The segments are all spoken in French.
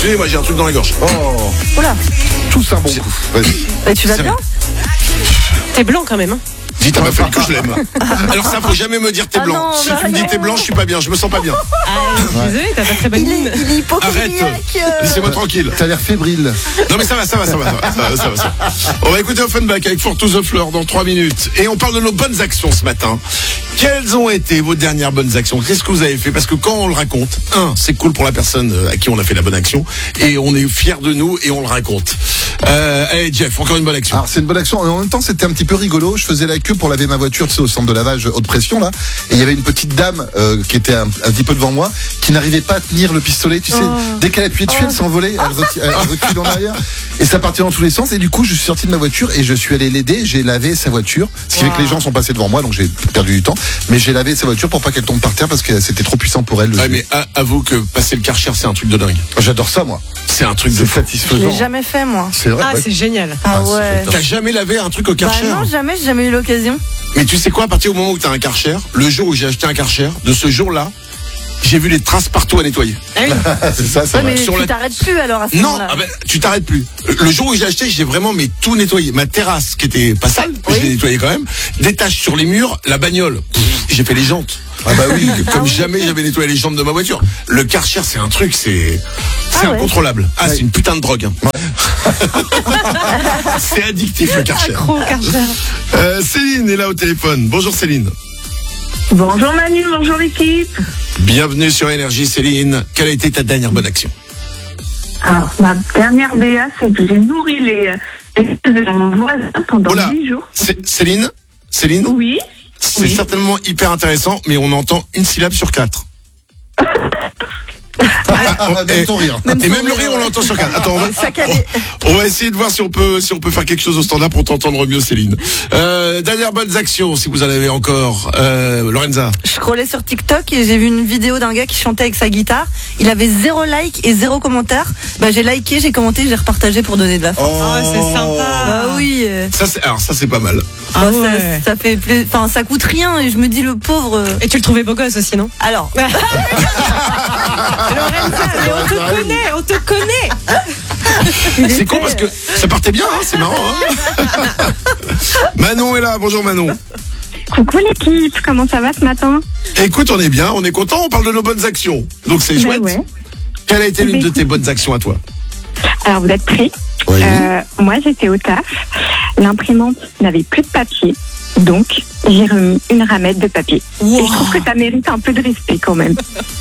Excusez-moi, j'ai un truc dans la gorge. Oh, Oula. tous un bon coup. Vas-y. Et tu vas C'est bien? T'es blanc quand même, hein. Dites à ma femme que je l'aime. Alors ça, faut jamais me dire t'es Ah blanc. non, Si bah tu me dis non. t'es blanc, je suis pas bien, je me sens pas bien. Désolé, t'as pas très bonne mine. Il est hypochondriaque. Laissez-moi tranquille. T'as l'air fébrile. Non mais ça va. On va écouter Offenbach avec For to the Floor dans 3 minutes. Et on parle de nos bonnes actions ce matin. Quelles ont été vos dernières bonnes actions? Qu'est-ce que vous avez fait? Parce que quand on le raconte, c'est cool pour la personne à qui on a fait la bonne action. Et on est fiers de nous et on le raconte. Allez Jeff, encore une bonne action. Alors c'est une bonne action. Et en même temps c'était un petit peu rigolo. Je faisais la queue pour laver ma voiture, tu sais, au centre de lavage haute pression là. Et il y avait une petite dame qui était un petit peu devant moi, qui n'arrivait pas à tenir le pistolet. Tu sais, dès qu'elle appuyait dessus, elle s'envolait, elle recule en arrière. Et ça partait dans tous les sens. Et du coup, je suis sorti de ma voiture et je suis allé l'aider. J'ai lavé sa voiture. Ce qui fait que les gens sont passés devant moi, donc j'ai perdu du temps. Mais j'ai lavé sa voiture pour pas qu'elle tombe par terre parce que c'était trop puissant pour elle. Ouais, mais avoue que passer le Karcher, c'est un truc de dingue. J'adore ça, moi. C'est un truc de C'est fou. Je satisfaisant. l'ai jamais fait, moi. C'est vrai. Ah, c'est génial. Ah ouais. T'as jamais lavé un truc au Bah Karcher? non, jamais, j'ai jamais eu l'occasion. Mais tu sais quoi, à partir du moment où t'as un Karcher, le jour où j'ai acheté un Karcher, de ce jour-là, j'ai vu les traces partout à nettoyer. Ah oui. C'est ça, c'est Ouais, vrai. mais Sur tu la- t'arrêtes plus alors à ce Non, moment-là. tu t'arrêtes plus. Le jour où j'ai acheté, j'ai vraiment tout nettoyé. Ma terrasse, qui était pas sale, je l'ai nettoyée quand même. Des taches sur les murs, la bagnole. J'ai fait les jantes. Ah bah oui, comme jamais j'avais nettoyé les jantes de ma voiture. Le Karcher, c'est un truc, c'est Ah ouais. incontrôlable. C'est une putain de drogue. Hein. C'est addictif le Karcher. Accro, Karcher. Céline est là au téléphone. Bonjour Céline. Bonjour Manu, bonjour l'équipe. Bienvenue sur Énergie Céline. Quelle a été ta dernière bonne action? Alors, ma dernière BA, c'est que j'ai nourri les de mon voisin pendant Oula. 10 jours. Céline, Oui. c'est Oui. certainement hyper intéressant, mais on entend une syllabe sur 4. Même ton rire. Et même le rire, on l'entend sur 4. Attends, Saccadé. on va essayer de voir si on peut faire quelque chose au standard pour t'entendre mieux, Céline. Dernière bonne action, si vous en avez encore. Lorenza. Je scrollais sur TikTok et j'ai vu une vidéo d'un gars qui chantait avec sa guitare. Il avait 0 like et 0 commentaire. Bah j'ai liké, j'ai commenté, j'ai repartagé pour donner de la force. Oh, c'est sympa. Bah oui. Ça c'est pas mal. Ah Bah, ouais. ça fait enfin ça coûte rien et je me dis le pauvre. Et tu le trouvais beau gosse aussi, non? Alors. Lorenza, mais on te connaît. C'est con parce que ça partait bien, hein, c'est marrant. Hein. Manon est là, bonjour Manon. Coucou l'équipe, comment ça va ce matin? Écoute, on est bien, on est content, on parle de nos bonnes actions. Donc c'est chouette. ouais. Quelle a été l'une Ben, de tes bonnes actions à toi? Alors vous êtes prêts? Oui. Moi j'étais au taf, l'imprimante n'avait plus de papier, donc j'ai remis une ramette de papier. Wow. Et je trouve que ça mérite un peu de respect quand même.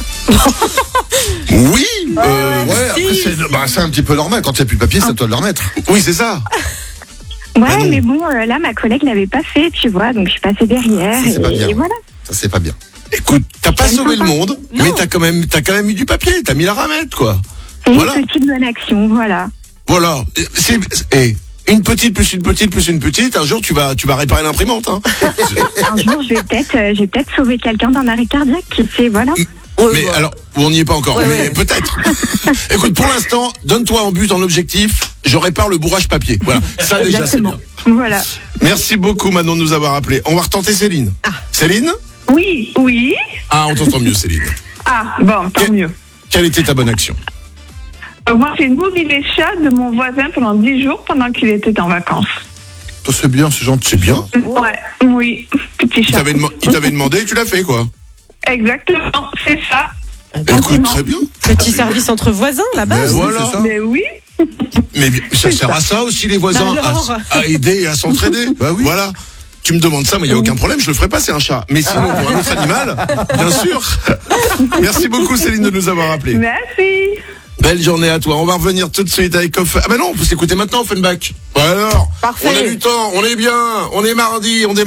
Oui, Ouais, après c'est un petit peu normal. Quand il n'y a plus de papier, c'est à toi de le remettre. oui, c'est ça. Ouais, Ah non. mais bon, là ma collègue l'avait pas fait, tu vois, donc je suis passée derrière Ça, c'est pas bien. et voilà. Ça, c'est pas bien. Écoute, t'as pas J'aime sauvé le pas. monde, mais t'as quand même mis du papier, t'as mis la ramette, quoi. C'est Voilà. une petite bonne action, voilà. Voilà. Une petite plus une petite plus une petite, un jour tu vas réparer l'imprimante, hein. Un jour, je vais peut-être sauver quelqu'un d'un arrêt cardiaque, qui sait, voilà. Mais alors, on n'y est pas encore, mais peut-être. Écoute, pour l'instant, donne-toi en but, en objectif, je répare le bourrage papier. Voilà, ça déjà c'est bien. Voilà. Merci beaucoup Manon de nous avoir appelé. On va retenter Céline. Céline? Oui. Ah, on t'entend mieux Céline. Ah, bon, tant mieux. Quelle était ta bonne action? Moi, j'ai nourri les chats de mon voisin pendant 10 jours pendant qu'il était en vacances. Toi, c'est bien, c'est gentil. C'est bien. Ouais, oui, petit Il chat. t'avait demandé et tu l'as fait, quoi. Exactement, c'est ça. Écoute, très bien. Petit service entre voisins, la base. oui, Voilà. c'est ça. Mais oui. Mais ça sert à ça aussi, les voisins, Bah alors. à aider et à s'entraider. Bah oui. Voilà. Tu me demandes ça, mais il n'y a aucun problème, je le ferai pas, c'est un chat. Mais sinon, pour un autre animal, bien sûr. Merci beaucoup, Céline, de nous avoir appelé. Merci. Belle journée à toi. On va revenir tout de suite avec Offenbach. Ah ben non, vous écoutez maintenant Offenbach. Alors, Parfait. on a du temps, on est bien, on est mardi, on est